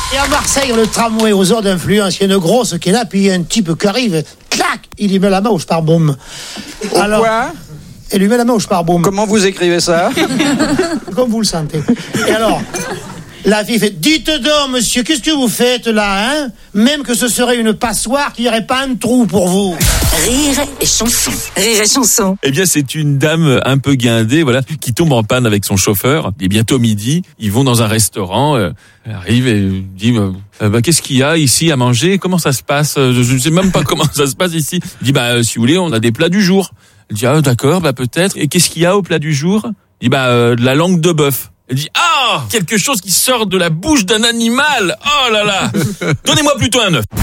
Et à Marseille, le tramway aux heures d'influence, il y a une grosse qui est là, puis il y a un type qui arrive, clac, il lui met la main au sparboum. Alors, quoi? Il lui met la main au sparboum. Comment vous écrivez ça? Comme vous le sentez. Et alors, la fille fait, dites donc, monsieur, qu'est-ce que vous faites là, hein? Même que ce serait une passoire, qu'il n'y aurait pas un trou pour vous. Rire et chanson. Rire et chanson. Eh bien, c'est une dame un peu guindée, voilà, qui tombe en panne avec son chauffeur. Il est bientôt midi. Ils vont dans un restaurant. Elle arrive et dit, qu'est-ce qu'il y a ici à manger? Comment ça se passe? Je ne sais même pas comment ça se passe ici. Il dit, si vous voulez, on a des plats du jour. Elle dit, d'accord, peut-être. Et qu'est-ce qu'il y a au plat du jour? Il dit, de la langue de bœuf. Elle dit, quelque chose qui sort de la bouche d'un animal. Oh là là. Donnez-moi plutôt un œuf.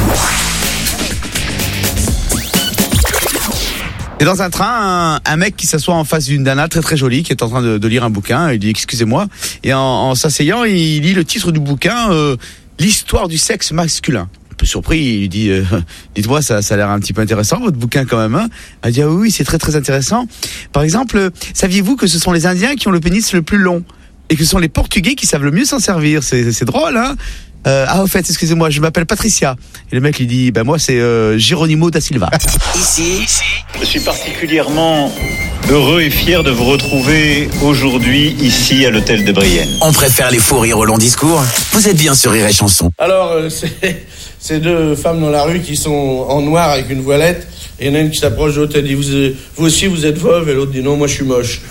Et dans un train, un mec qui s'assoit en face d'une nana très très jolie qui est en train de lire un bouquin. Il dit excusez-moi. Et en s'asseyant, il lit le titre du bouquin, l'histoire du sexe masculin. Un peu surpris, il lui dit dites-moi, ça a l'air un petit peu intéressant votre bouquin quand même. Hein? Elle dit oui, c'est très très intéressant. Par exemple, saviez-vous que ce sont les Indiens qui ont le pénis le plus long et que ce sont les Portugais qui savent le mieux s'en servir? C'est drôle, hein? Au fait, excusez-moi, je m'appelle Patricia. Et le mec lui dit, moi c'est Geronimo da Silva. Ici, je suis particulièrement heureux et fier de vous retrouver aujourd'hui ici à l'hôtel de Brienne. on préfère les faux rires au long discours. Vous êtes bien sur Rire et chanson. Alors, c'est deux femmes dans la rue qui sont en noir avec une voilette. Et il y en a une qui s'approche de l'autre, elle dit vous aussi vous êtes veuve? Et l'autre dit non, moi je suis moche.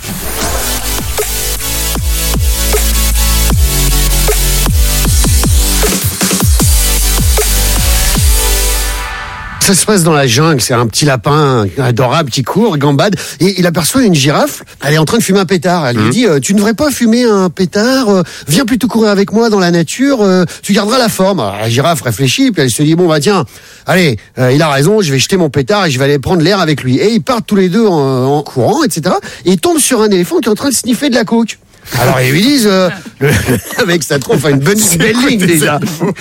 Ça se passe dans la jungle, c'est un petit lapin adorable qui court, gambade, et il aperçoit une girafe, elle est en train de fumer un pétard. Elle lui dit, tu ne devrais pas fumer un pétard, viens plutôt courir avec moi dans la nature, tu garderas la forme. Alors, la girafe réfléchit, puis elle se dit, tiens, allez, il a raison, je vais jeter mon pétard et je vais aller prendre l'air avec lui. Et ils partent tous les deux en courant, etc. Et ils tombent sur un éléphant qui est en train de sniffer de la coke. Alors ils lui disent, le mec ça trouve une belle ligne déjà.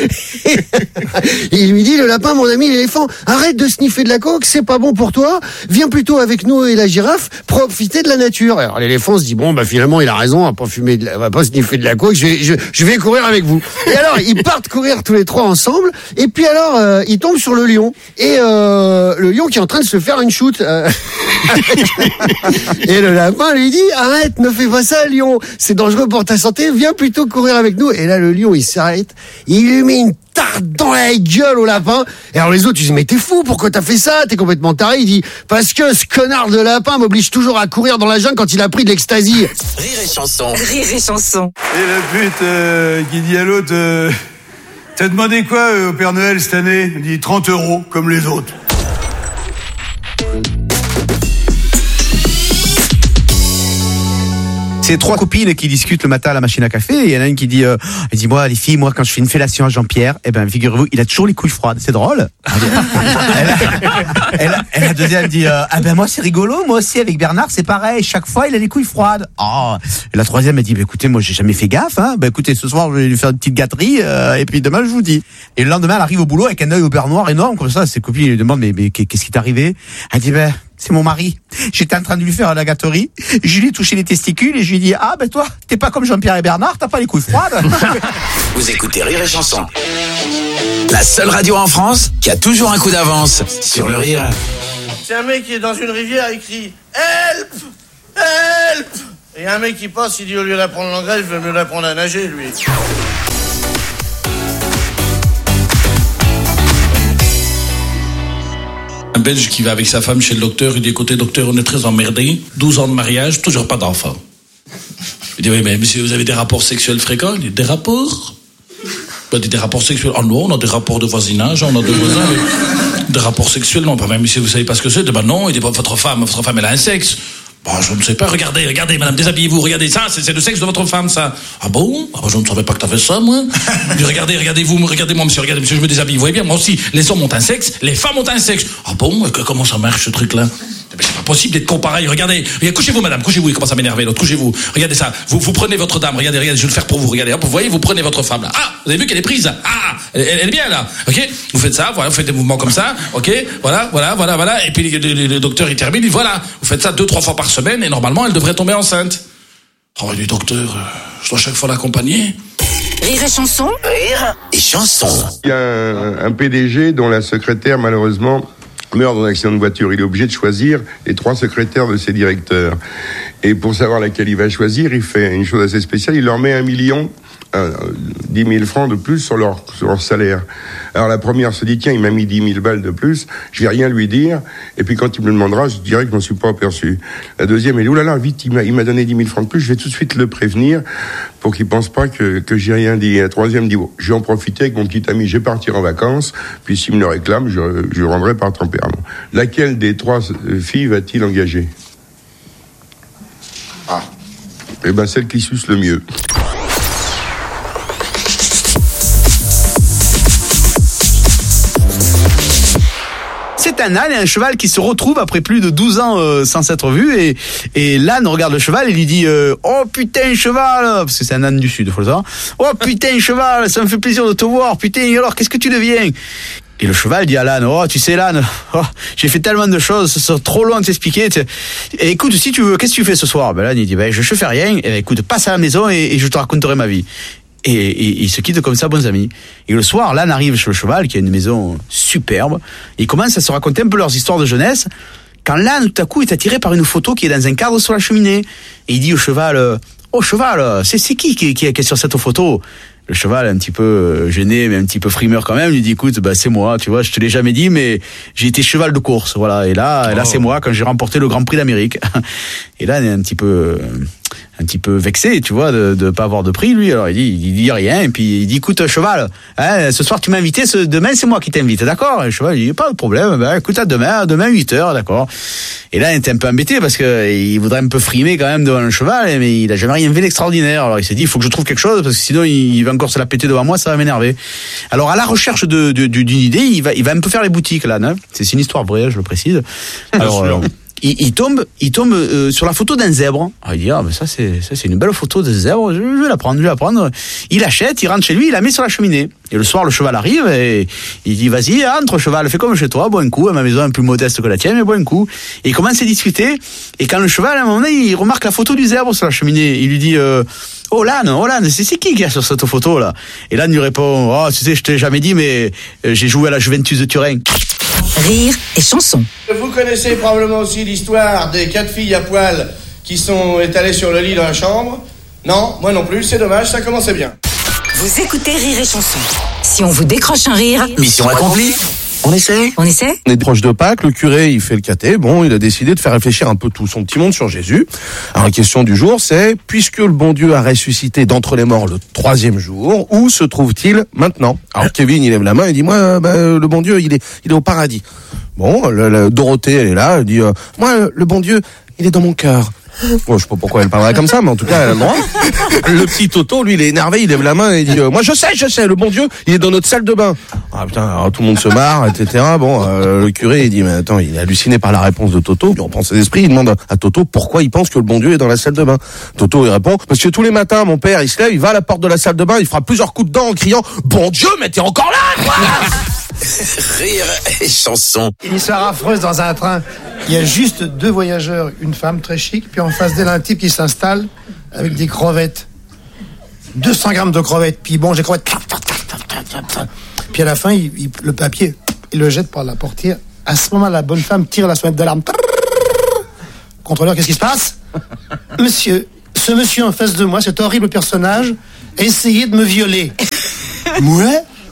Il lui dit, le lapin, mon ami l'éléphant, arrête de sniffer de la coke, c'est pas bon pour toi, viens plutôt avec nous et la girafe profiter de la nature. Alors l'éléphant se dit, finalement il a raison, on va pas sniffer de la coke, je vais courir avec vous. Et alors ils partent courir tous les trois ensemble, et puis alors ils tombent sur le lion, et le lion qui est en train de se faire une shoot. Et le lapin lui dit, arrête, ne fais pas ça lion, c'est dangereux pour ta santé, viens plutôt courir avec nous. Et là le lion il s'arrête, il lui met une tarte dans la gueule au lapin. Et alors les autres ils disent, mais t'es fou, pourquoi t'as fait ça, t'es complètement taré. Il dit, parce que ce connard de lapin m'oblige toujours à courir dans la jungle quand il a pris de l'ecstasy. Rire et chanson. Rire et chanson. Et la pute qui dit à l'autre, t'as demandé quoi au Père Noël cette année? Il dit 30 € comme les autres. C'est trois copines qui discutent le matin à la machine à café, et il y en a une qui dit, moi les filles, quand je fais une fellation à Jean-Pierre, figurez-vous, il a toujours les couilles froides, c'est drôle. Et la deuxième dit, moi c'est rigolo, moi aussi avec Bernard c'est pareil, chaque fois il a les couilles froides. Et la troisième elle dit, écoutez, moi j'ai jamais fait gaffe, écoutez, ce soir je vais lui faire une petite gâterie, et puis demain je vous dis. Et le lendemain elle arrive au boulot avec un œil au beurre noir énorme comme ça, ses copines lui demandent, mais qu'est-ce qui t'est arrivé? Elle dit, c'est mon mari. J'étais en train de lui faire la gâterie. Je lui ai touché les testicules et je lui ai dit, toi, t'es pas comme Jean-Pierre et Bernard, t'as pas les couilles froides. Vous écoutez Rire et chanson. La seule radio en France qui a toujours un coup d'avance sur le rire. C'est un mec qui est dans une rivière, il crie help, help. Et un mec qui passe, il dit au lieu d'apprendre l'anglais, je vais mieux l'apprendre à nager lui. Un Belge qui va avec sa femme chez le docteur, il dit, écoutez docteur, on est très emmerdés, 12 ans de mariage, toujours pas d'enfant. Il dit, oui mais monsieur, vous avez des rapports sexuels fréquents? Il dit, des rapports? Des rapports sexuels? Non, on a des rapports de voisinage, on a des voisins, mais des rapports sexuels, non. Monsieur, vous savez pas ce que c'est? Non, il dit, votre femme elle a un sexe. Je ne sais pas, regardez, madame, déshabillez-vous, regardez ça, c'est le sexe de votre femme, ça. Ah bon? Je ne savais pas que t'avais ça, moi. Regardez-moi, monsieur, je me déshabille, vous voyez bien, moi aussi, les hommes ont un sexe, les femmes ont un sexe. Ah bon? Comment ça marche, ce truc-là? C'est pas possible d'être compareil, regardez, couchez-vous, madame, couchez-vous, il commence à m'énerver, l'autre, couchez-vous, regardez ça, vous prenez votre dame, regardez, je vais le faire pour vous, regardez, hop, vous voyez, vous prenez votre femme, là, vous avez vu qu'elle est prise, elle est bien, là, ok, vous faites ça, voilà, vous faites des mouvements comme ça, ok, voilà, et puis le docteur, il termine, il dit, voilà, vous faites ça 2-3 fois par semaine, et normalement, elle devrait tomber enceinte. Oh, du docteur, je dois chaque fois l'accompagner. Rire Rire et Chanson. Rire et Chanson. Il y a un PDG dont la secrétaire, malheureusement, meurt dans un accident de voiture. Il est obligé de choisir les 3 secrétaires de ses directeurs. Et pour savoir laquelle il va choisir, il fait une chose assez spéciale. Il leur met 1 million, 10 000 francs de plus sur leur salaire. Alors la première se dit, tiens, il m'a mis 10 000 balles de plus, je vais rien lui dire, et puis quand il me le demandera, je dirai que je m'en suis pas aperçu. La deuxième, elle dit, oulala, vite, il m'a donné 10 000 francs de plus, je vais tout de suite le prévenir, pour qu'il pense pas que j'ai rien dit. Et la troisième dit, bon, je vais en profiter avec mon petit ami, je vais partir en vacances, puis s'il me le réclame, je rendrai par tempérament. Laquelle des 3 filles va-t-il engager? Eh ben, celle qui suce le mieux. C'est un âne et un cheval qui se retrouvent après plus de 12 ans sans s'être vus, et l'âne regarde le cheval et lui dit oh putain cheval, parce que c'est un âne du sud, faut le savoir. Oh putain cheval, ça me fait plaisir de te voir, putain, et alors qu'est-ce que tu deviens? Et le cheval dit à l'âne, oh tu sais l'âne, j'ai fait tellement de choses, c'est trop loin de t'expliquer. Et écoute, si tu veux, qu'est-ce que tu fais ce soir? Ben l'âne il dit, je fais rien, et écoute, passe à la maison et je te raconterai ma vie. Et ils se quittent comme ça, bons amis. Et le soir, l'âne arrive chez le cheval, qui a une maison superbe. Et ils commencent à se raconter un peu leurs histoires de jeunesse. Quand l'âne, tout à coup, est attiré par une photo qui est dans un cadre sur la cheminée. Et il dit au cheval, oh cheval, c'est qui est sur cette photo? Le cheval, un petit peu gêné, mais un petit peu frimeur quand même, lui dit, écoute, c'est moi, tu vois, je te l'ai jamais dit, mais j'ai été cheval de course, voilà. Et là, c'est moi, quand j'ai remporté le Grand Prix d'Amérique. Et là, il est un petit peu vexé, tu vois, de pas avoir de prix, lui. Alors il dit rien, et puis il dit, écoute cheval, ce soir tu m'as invité, demain c'est moi qui t'invite, d'accord? Et le cheval il dit, pas de problème, écoute, à demain 8h, d'accord. Et là il était un peu embêté parce que il voudrait un peu frimer quand même devant le cheval, mais il a jamais rien fait d'extraordinaire. Alors il s'est dit, il faut que je trouve quelque chose, parce que sinon il va encore se la péter devant moi, ça va m'énerver. Alors à la recherche d'une idée, il va un peu faire les boutiques là, hein. C'est une histoire vraie, je le précise. Alors il tombe sur la photo d'un zèbre. Alors il dit, ça c'est une belle photo de zèbre, je vais la prendre. Il achète, il rentre chez lui, il la met sur la cheminée. Et le soir, le cheval arrive et il dit, vas-y, entre cheval, fais comme chez toi, bois un coup, à ma maison est plus modeste que la tienne, mais bois un coup. Et il commence à discuter, et quand le cheval, à un moment donné, il remarque la photo du zèbre sur la cheminée, il lui dit, oh l'âne, c'est qui a sur cette photo là? Et l'âne lui répond, oh tu sais, je t'ai jamais dit, mais j'ai joué à la Juventus de Turin. Rire et Chanson. Vous connaissez probablement aussi l'histoire des 4 filles à poil qui sont étalées sur le lit dans la chambre. Non, moi non plus, c'est dommage, ça commençait bien. Vous écoutez Rire et Chanson. Si on vous décroche un rire, Mission accomplie. On essaie. On essaie? On est proche de Pâques, le curé il fait le caté, il a décidé de faire réfléchir un peu tout son petit monde sur Jésus. Alors la question du jour c'est, puisque le bon Dieu a ressuscité d'entre les morts le 3e jour, où se trouve-t-il maintenant? Alors Kevin il lève la main et dit, moi le bon Dieu il est au paradis. Bon, Dorothée elle est là, elle dit, moi le bon Dieu il est dans mon cœur. Bon, je sais pas pourquoi elle parlerait comme ça, mais en tout cas, elle a le droit. Le petit Toto, lui, il est énervé, il lève la main et il dit, moi, je sais, le bon Dieu, il est dans notre salle de bain. Ah, putain, alors, tout le monde se marre, etc. Bon, le curé, il dit, mais attends, il est halluciné par la réponse de Toto. Il reprend ses esprits, il demande à Toto pourquoi il pense que le bon Dieu est dans la salle de bain. Toto, il répond, parce que tous les matins, mon père, il se lève, il va à la porte de la salle de bain, il fera plusieurs coups de dents en criant, bon Dieu, mais t'es encore là, quoi! Rire et Chanson. Une histoire affreuse dans un train. Il y a juste 2 voyageurs, une femme très chic, puis en face d'elle un type qui s'installe avec des crevettes. 200 grammes de crevettes. Puis bon, j'ai crevettes. Puis à la fin, le papier, il le jette par la portière. À ce moment, la bonne femme tire la sonnette d'alarme. Contrôleur, qu'est-ce qui se passe? Monsieur, ce monsieur en face de moi, cet horrible personnage, a essayé de me violer. Moi?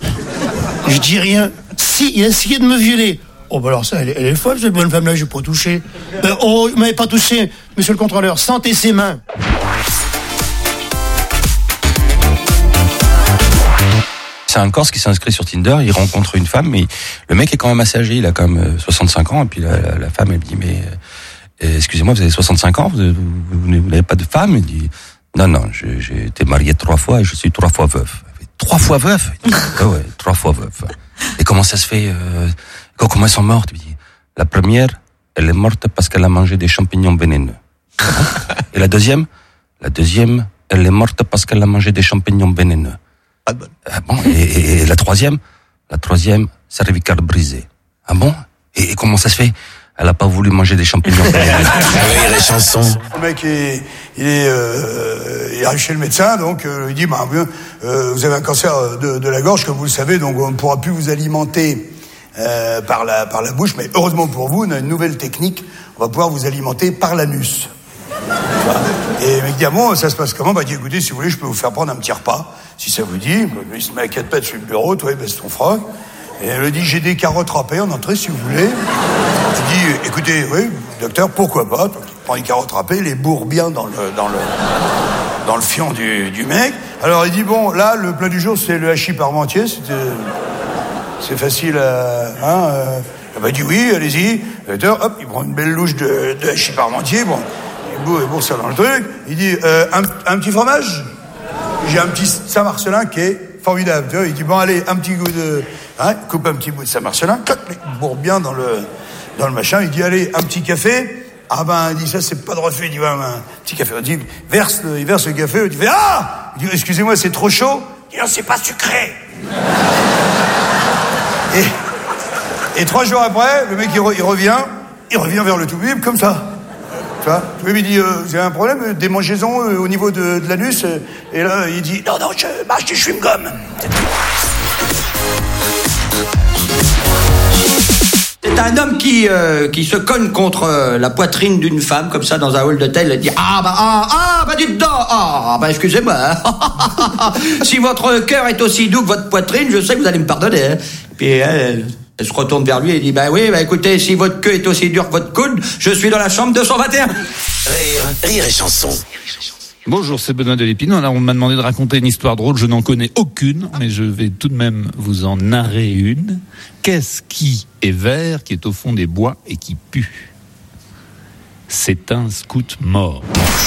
Je dis rien. Si, il a essayé de me violer. Oh, bah alors ça, elle est folle, cette bonne femme-là, je n'ai pas touché. Oh, il m'avait pas touché, monsieur le contrôleur, sentez ses mains. C'est un Corse qui s'inscrit sur Tinder, il rencontre une femme, mais le mec est quand même assez âgé, il a quand même 65 ans, et puis la femme, elle me dit, mais excusez-moi, vous avez 65 ans, vous n'avez pas de femme? Il dit, non, j'ai été marié 3 fois et je suis 3 fois veuf. 3 fois veuf? Ouais, 3 fois veuf. Et comment ça se fait, comment elles sont mortes? Il dit, la première, elle est morte parce qu'elle a mangé des champignons vénéneux. Et la deuxième, elle est morte parce qu'elle a mangé des champignons vénéneux. Ah bon? Et la troisième, cervicale brisée. Ah bon? Et comment ça se fait? Elle a pas voulu manger des champignons vénéneux. Rire et Chanson. Le mec, il arrive chez le médecin, donc il dit vous avez un cancer de la gorge, comme vous le savez, donc on ne pourra plus vous alimenter par la bouche, mais heureusement pour vous, on a une nouvelle technique, on va pouvoir vous alimenter par l'anus. Et le mec dit ça se passe comment? Il dit écoutez, si vous voulez, je peux vous faire prendre un petit repas, si ça vous dit. Il se met à 4 pattes sur le bureau, toi il baisse ton froc. Et elle lui dit j'ai des carottes râpées en entrée si vous voulez. Il dit écoutez, oui, docteur, pourquoi pas? Donc, il prend les carottes râpées, les bourre bien dans le fion du mec. Alors il dit bon, là le plat du jour c'est le hachis parmentier, c'est facile il dit oui, allez-y. Docteur, hop, il prend une belle louche de hachis parmentier, bon, il bourre ça dans le truc. Il dit un petit fromage? J'ai un petit Saint-Marcelin qui est formidable. Tu vois, il dit bon allez, un petit goût de... coupe un petit bout de Saint-Marcelin, il bourre bien dans le machin. Il dit allez, un petit café. Il dit ça c'est pas de refait. Il dit un petit café. Il dit il verse le café. Il dit il dit excusez-moi, c'est trop chaud. Il dit non, c'est pas sucré. Et 3 jours après, le mec il revient vers le toubib comme ça. Tu vois, le toubib il dit vous avez un problème, démangeaison au niveau de l'anus. Et là il dit non, je marche du chewing-gum. C'est un homme qui se cogne contre la poitrine d'une femme comme ça dans un hall d'hôtel et dit dites donc, excusez-moi. Si votre cœur est aussi doux que votre poitrine, je sais que vous allez me pardonner. Hein. Puis elle se retourne vers lui et dit écoutez, si votre queue est aussi dure que votre coude, je suis dans la chambre 221. Rire et chanson. Bonjour, c'est Benoît de l'Épineux. Alors, on m'a demandé de raconter une histoire drôle. Je n'en connais aucune, mais je vais tout de même vous en narrer une. Qu'est-ce qui est vert, qui est au fond des bois et qui pue? C'est un scout mort.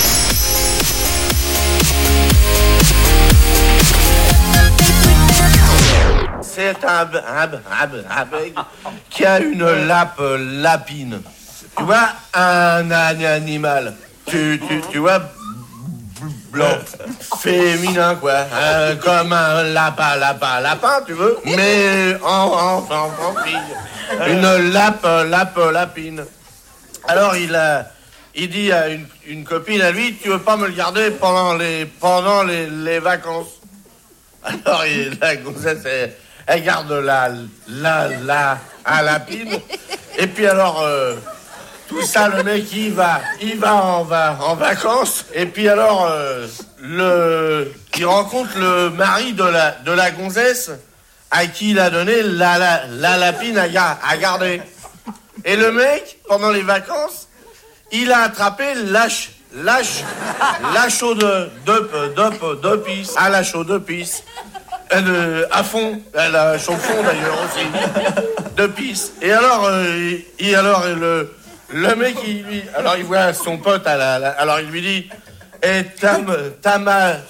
C'est un bec qui a une lapine. Tu vois, un animal. Tu vois, blanc, féminin, quoi. Comme un lapin, tu veux, mais en fille. Une lapine. Alors, il dit à une copine à lui, tu veux pas me le garder pendant les vacances? Alors, la gonzesse, elle garde la lapine. Et puis alors, tout ça, le mec, il va en vacances. Et puis alors, il rencontre le mari de la gonzesse à qui il a donné la lapine à garder. Et le mec, pendant les vacances, il a attrapé la chaude de pisse. À la chaude de pisse. À fond. Elle a chaud fond d'ailleurs aussi. De pisse. Et alors, le mec, il voit son pote alors il lui dit, t'as mal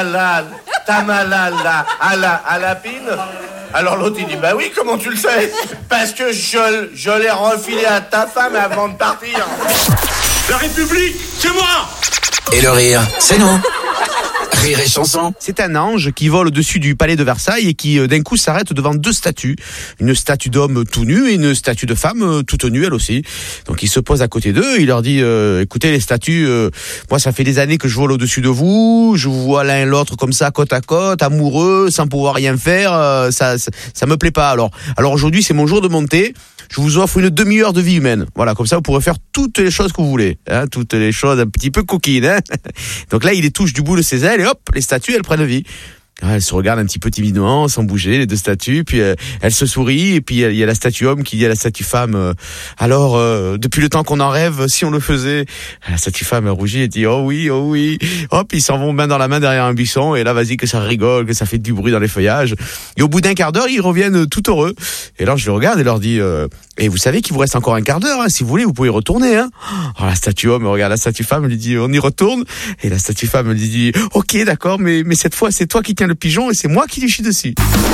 à la pine. Alors l'autre il dit, bah oui, comment tu le sais? Parce que je l'ai refilé à ta femme avant de partir. La République, c'est moi. Et le rire, c'est nous. Rire et chanson. C'est un ange qui vole au-dessus du palais de Versailles et qui d'un coup s'arrête devant 2 statues. Une statue d'homme tout nu et une statue de femme toute nue elle aussi. Donc il se pose à côté d'eux, il leur dit écoutez les statues, moi ça fait des années que je vole au-dessus de vous, je vous vois l'un et l'autre comme ça côte à côte, amoureux, sans pouvoir rien faire, ça me plaît pas. Alors aujourd'hui c'est mon jour de monter. Je vous offre une demi-heure de vie humaine. Voilà, comme ça vous pourrez faire toutes les choses que vous voulez, hein, toutes les choses un petit peu coquines. Hein. Donc là, il les touche du bout de ses ailes et hop, les statues, elles prennent vie. Elles se regardent un petit peu timidement, sans bouger, les 2 statues, puis elles se sourient, et puis il y a la statue homme qui dit à la statue femme alors, depuis le temps qu'on en rêve, si on le faisait. La statue femme rougit et dit oh oui. Hop, ils s'en vont main dans la main derrière un buisson, et là, vas-y, que ça rigole, que ça fait du bruit dans les feuillages. Et au bout d'un quart d'heure, ils reviennent tout heureux. Et alors, je les regarde et leur dis et vous savez qu'il vous reste encore un quart d'heure, hein, si vous voulez, vous pouvez retourner. Hein. Alors la statue homme regarde la statue femme, elle lui dit on y retourne. Et la statue femme elle lui dit ok d'accord, mais cette fois c'est toi qui tiens le pigeon et c'est moi qui lui chie dessus.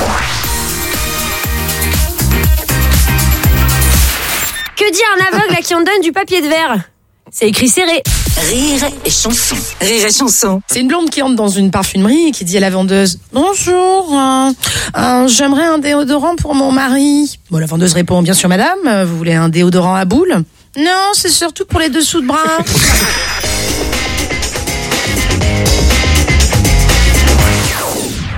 Que dit un aveugle à qui on donne du papier de verre? C'est écrit serré. Rire et chanson. Rire et chanson. C'est une blonde qui entre dans une parfumerie et qui dit à la vendeuse « Bonjour, j'aimerais un déodorant pour mon mari. » Bon, la vendeuse répond « Bien sûr, madame, vous voulez un déodorant à boule ?»« Non, c'est surtout pour les dessous de bras. »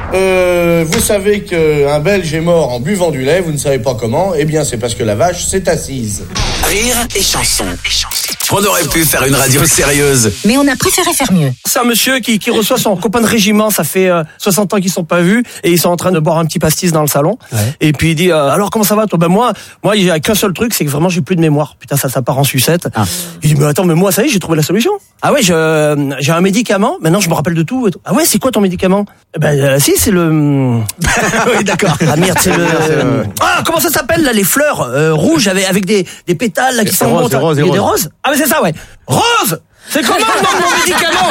Vous savez qu'un Belge est mort en buvant du lait, vous ne savez pas comment, eh bien c'est parce que la vache s'est assise. Rire et chanson. On aurait pu faire une radio sérieuse. Mais on a préféré faire mieux. C'est un monsieur qui reçoit son copain de régiment, ça fait 60 ans qu'ils sont pas vus, et ils sont en train de boire un petit pastis dans le salon. Ouais. Et puis il dit, alors comment ça va toi? Ben moi, il y a qu'un seul truc, c'est que vraiment j'ai plus de mémoire. Putain, ça part en sucette. Ah. Il dit, mais attends, mais moi ça y est, j'ai trouvé la solution. Ah ouais, j'ai un médicament, maintenant je me rappelle de tout. Ah ouais, c'est quoi ton médicament? Si, c'est le... oui, d'accord. Ah merde, c'est le... Ah, comment ça s'appelle là, les fleurs rouges avec des pétales là, qui sont roses, il y a des roses. Ah mais c'est ça, ouais. Rose! C'est comment le nom de mon médicament?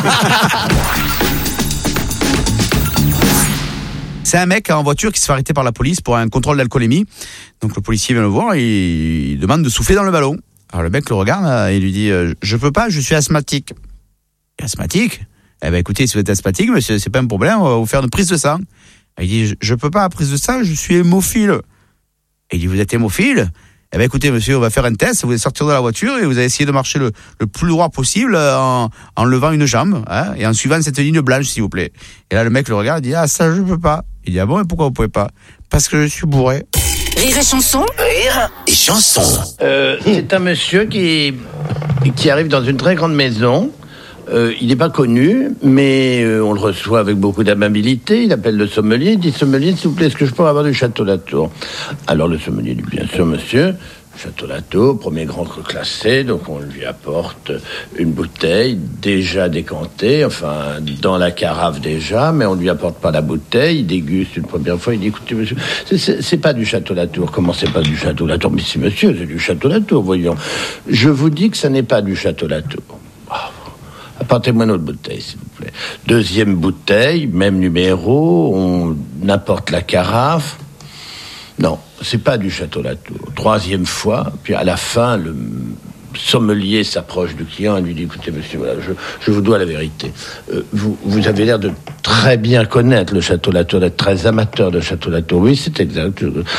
C'est un mec en voiture qui se fait arrêter par la police pour un contrôle d'alcoolémie. Donc le policier vient le voir et il demande de souffler dans le ballon. Alors le mec le regarde et lui dit je peux pas, je suis asthmatique. Asthmatique? Eh ben écoutez, si vous êtes asthmatique, monsieur, c'est pas un problème, on va vous faire une prise de sang. Il dit je peux pas, prise de sang, je suis hémophile. Et il dit vous êtes hémophile? Eh ben écoutez monsieur, on va faire un test, vous allez sortir de la voiture et vous allez essayer de marcher le plus droit possible en levant une jambe et en suivant cette ligne blanche s'il vous plaît. Et là le mec le regarde et dit ah ça je peux pas. Il dit ah bon et pourquoi vous pouvez pas? Parce que je suis bourré. Rire et chanson. Rire et chanson. C'est un monsieur qui arrive dans une très grande maison. Il n'est pas connu, mais on le reçoit avec beaucoup d'amabilité. Il appelle le sommelier, il dit sommelier, s'il vous plaît, est-ce que je peux avoir du Château Latour? Alors le sommelier dit bien sûr monsieur, Château Latour, premier grand cru classé, donc on lui apporte une bouteille déjà décantée, enfin dans la carafe déjà, mais on lui apporte pas la bouteille, il déguste une première fois, il dit écoutez monsieur, c'est pas du Château Latour. Comment c'est pas du Château Latour? Mais si monsieur, c'est du Château Latour, voyons. Je vous dis que ça n'est pas du Château Latour. Apportez-moi une autre bouteille, s'il vous plaît. Deuxième bouteille, même numéro, on apporte la carafe. Non, c'est pas du Château Latour. Troisième fois, puis à la fin, le sommelier s'approche du client et lui dit écoutez monsieur, voilà, je vous dois la vérité. Vous avez l'air de très bien connaître le Château Latour, d'être très amateur de Château Latour. Oui, c'est exact.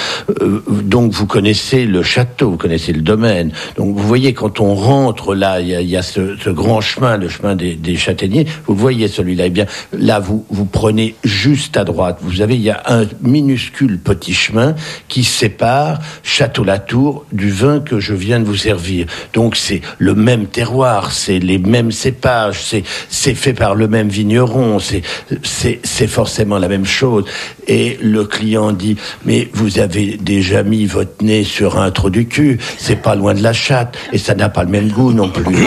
Donc vous connaissez le château, vous connaissez le domaine. Donc vous voyez quand on rentre là, il y a ce grand chemin, le chemin des châtaigniers. Vous voyez celui-là. Eh bien là, vous prenez juste à droite. Il y a un minuscule petit chemin qui sépare Château Latour du vin que je viens de vous servir. Donc c'est le même terroir, c'est les mêmes cépages, c'est fait par le même vigneron, c'est forcément la même chose. Et le client dit mais vous avez déjà mis votre nez sur un trou du cul, c'est pas loin de la chatte et ça n'a pas le même goût non plus.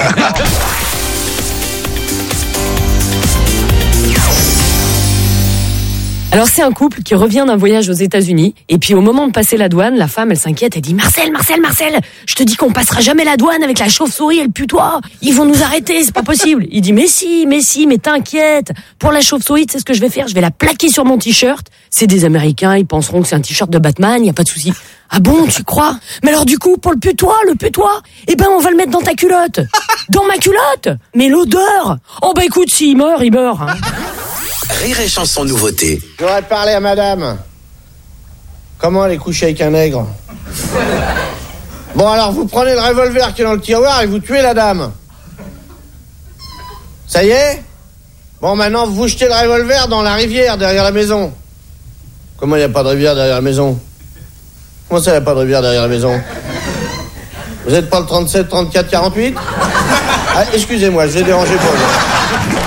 Alors c'est un couple qui revient d'un voyage aux États-Unis et puis au moment de passer la douane, la femme elle s'inquiète et dit Marcel, je te dis qu'on passera jamais la douane avec la chauve-souris et le putois. Ils vont nous arrêter, c'est pas possible. Il dit mais t'inquiète. Pour la chauve-souris, tu sais ce que je vais faire? Je vais la plaquer sur mon t-shirt. C'est des Américains, ils penseront que c'est un t-shirt de Batman, y a pas de souci. Ah bon, tu crois? Mais alors du coup, pour le putois, eh ben on va le mettre dans ta culotte. Dans ma culotte? Mais l'odeur! Oh bah écoute, s'il meurt, il meurt. Hein. Rire et chanson nouveauté. J'aurais parlé à madame. Comment elle est couchée avec un nègre? Bon alors vous prenez le revolver qui est dans le tiroir et vous tuez la dame. Ça y est? Bon maintenant vous jetez le revolver dans la rivière derrière la maison. Comment il n'y a pas de rivière derrière la maison? Comment ça il n'y a pas de rivière derrière la maison? Vous n'êtes pas le 37, 34, 48? Ah, excusez-moi, je vais déranger pour vous.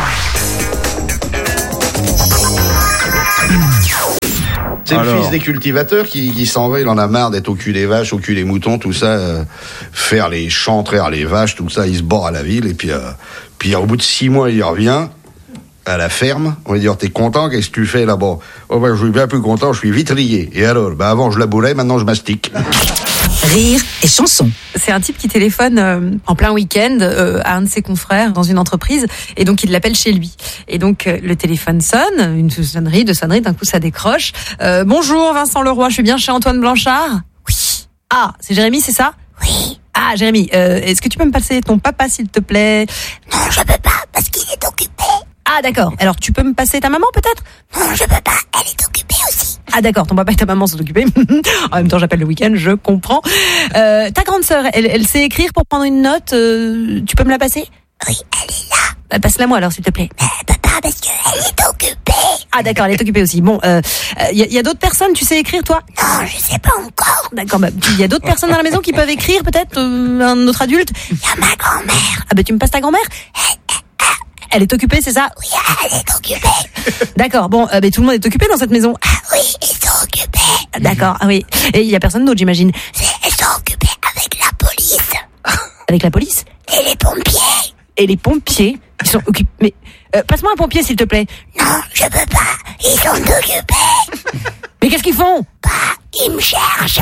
C'est le fils des cultivateurs qui s'en va, il en a marre d'être au cul des vaches, au cul des moutons, tout ça, faire les champs, traire les vaches, tout ça, il se barre à la ville, et puis au bout de 6 mois, il revient à la ferme, on va dire, t'es content, qu'est-ce que tu fais là-bas? Oh ben, je suis bien plus content, je suis vitrier. Et alors, avant je laboulais, maintenant je mastique. Rire et chanson. C'est un type qui téléphone en plein week-end à un de ses confrères dans une entreprise et donc il l'appelle chez lui. Et donc le téléphone sonne, une sonnerie, d'un coup ça décroche. Bonjour Vincent Leroy, je suis bien chez Antoine Blanchard? Oui. Ah, c'est Jérémy, c'est ça? Oui. Ah, Jérémy, est-ce que tu peux me passer ton papa s'il te plaît? Non, je peux pas parce qu'il est occupé. Ah d'accord, alors tu peux me passer ta maman peut-être? Non, je peux pas, elle est occupée aussi. Ah d'accord, ton papa et ta maman sont occupés. En même temps, j'appelle le week-end, je comprends. Ta grande sœur, elle sait écrire pour prendre une note, tu peux me la passer? Oui, elle est là. Passe-la moi alors, s'il te plaît. Mais elle peut pas parce qu'elle est occupée. Ah d'accord, elle est occupée aussi. Bon, y a d'autres personnes, tu sais écrire toi? Non, je sais pas encore. D'accord, il y a d'autres personnes dans la maison qui peuvent écrire peut-être, un autre adulte? Il y a ma grand-mère. Ah tu me passes ta grand-mère? Elle est occupée, c'est ça? Oui, elle est occupée. D'accord, bon, tout le monde est occupé dans cette maison. Ah oui, ils sont occupés. D'accord, ah oui. Et il y a personne d'autre, j'imagine. Ils sont occupés avec la police. Avec la police? Et les pompiers. Et les pompiers? Ils sont occupés. Mais, passe-moi un pompier, s'il te plaît. Non, je peux pas. Ils sont occupés. Mais qu'est-ce qu'ils font? Ils me cherchent.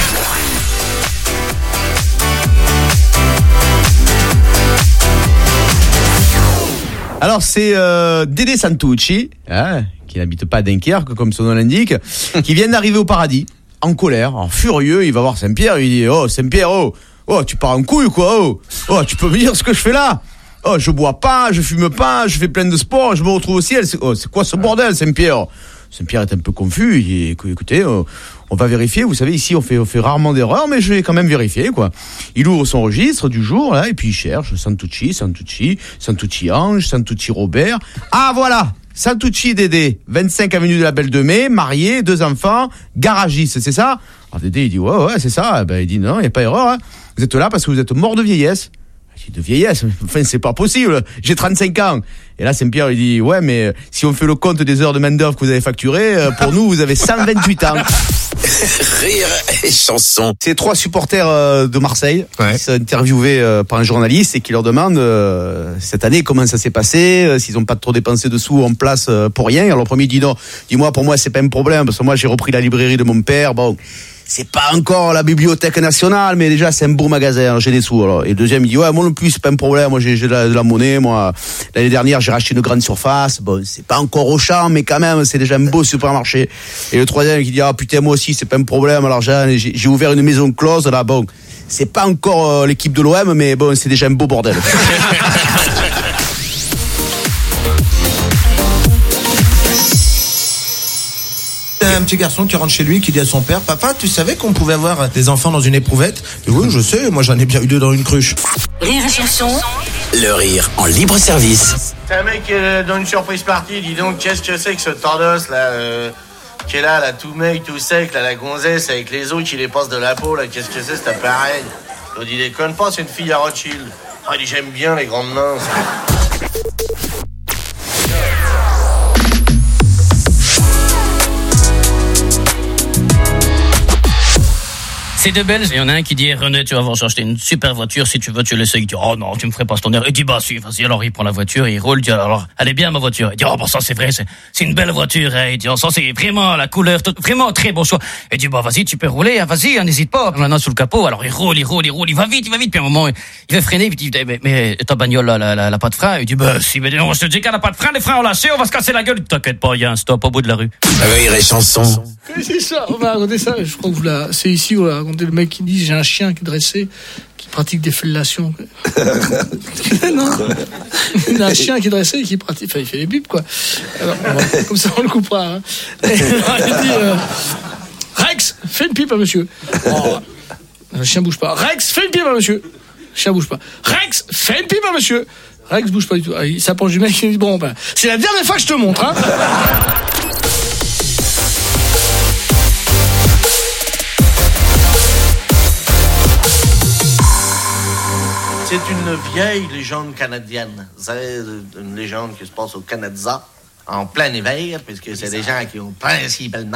Alors c'est Dédé Santucci, qui n'habite pas à Dunkerque comme son nom l'indique, qui vient d'arriver au paradis, en colère, en furieux. Il va voir Saint-Pierre, il dit: oh Saint-Pierre, oh tu pars en couille quoi, oh tu peux me dire ce que je fais là? Oh, je bois pas, je fume pas, je fais plein de sport, je me retrouve au ciel. C'est quoi ce bordel, Saint-Pierre? Saint-Pierre est un peu confus. Il dit: écoutez, on va vérifier. Vous savez, ici, on fait rarement d'erreurs, mais je vais quand même vérifier, quoi. Il ouvre son registre du jour, là, et puis il cherche Santucci Ange, Santucci Robert. Ah, voilà! Santucci Dédé, 25 avenue de la Belle de Mai, marié, 2 enfants, garagiste, c'est ça? Alors Dédé, il dit: ouais, c'est ça. Il dit: non, il n'y a pas erreur, hein. Vous êtes là parce que vous êtes mort de vieillesse. De vieillesse, enfin c'est pas possible, j'ai 35 ans. Et là Saint-Pierre il dit: ouais, mais si on fait le compte des heures de main-d'œuvre que vous avez facturées, pour nous vous avez 128 ans. Rire et chanson. C'est 3 supporters de Marseille qui sont interviewés par un journaliste et qui leur demande cette année comment ça s'est passé, s'ils ont pas trop dépensé de sous en place pour rien. Alors le premier dit: non, dis-moi, pour moi c'est pas un problème parce que moi j'ai repris la librairie de mon père. Bon, c'est pas encore la Bibliothèque nationale, mais déjà c'est un beau magasin, alors j'ai des sous. Alors. Et le deuxième il dit: ouais, moi non plus c'est pas un problème, moi j'ai de la monnaie, moi l'année dernière j'ai racheté une grande surface, bon c'est pas encore Auchan, mais quand même c'est déjà un beau supermarché. Et le troisième qui dit: ah putain, moi aussi c'est pas un problème, alors j'ai ouvert une maison close là, bon c'est pas encore l'équipe de l'OM, mais bon c'est déjà un beau bordel. Un petit garçon qui rentre chez lui, qui dit à son père: papa, tu savais qu'on pouvait avoir des enfants dans une éprouvette? Oui, je sais, moi j'en ai bien eu 2 dans une cruche. Rire et chanson. Le rire en libre service. C'est un mec dans une surprise party, dis donc, qu'est-ce que c'est que ce tordos là, qui est là, tout mec, tout sec, là, la gonzesse avec les os qui les passent de la peau, là, qu'est-ce que c'est cet appareil? Il dit: déconne pas, c'est une fille à Rothschild. Ah, il dit: j'aime bien les grandes mains. C'est 2 Belges, il y en a un qui dit: René, tu vas voir acheter une super voiture, si tu veux tu l'essayes. Il dit: oh non, tu me ferais pas ce tonnerre. Il dit: bah si, vas-y. Alors il prend la voiture, il roule, il dit: alors elle est bien ma voiture. Il dit: oh bon, ça c'est vrai, c'est une belle voiture, hein. Il dit: oh, ça c'est vraiment la couleur, vraiment très bon choix. Il dit: bah vas-y, tu peux rouler, hein, vas-y, hein, n'hésite pas. Maintenant sous le capot, alors il roule, il va vite, puis à un moment il va freiner, puis il dit: mais ta bagnole là, elle a pas de frein? Il dit: bah si, mais non, je te dis qu'elle a pas de frein, les freins ont lâché, on va se casser la gueule. T'inquiète pas, il y a un stop au bout de la rue. Rire et chanson. C'est ça, on va raconter ça. Je crois que c'est ici, on va raconter le mec qui dit: j'ai un chien qui est dressé, qui pratique des fellations. Non. Il a un chien qui est dressé et qui pratique, enfin, il fait les bipes, quoi. Alors, comme ça, on le coupera. Hein. Et alors, il dit: Rex, fais une pipe à monsieur. Oh, le chien bouge pas. Rex, fais une pipe à monsieur. Le chien bouge pas. Rex, fais une pipe à monsieur. Rex bouge pas du tout. Il s'approche du mec et il dit: bon, ben, c'est la dernière fois que je te montre, hein. C'est une vieille légende canadienne. C'est une légende qui se passe au Canada en plein hiver, puisque c'est des gens qui ont principalement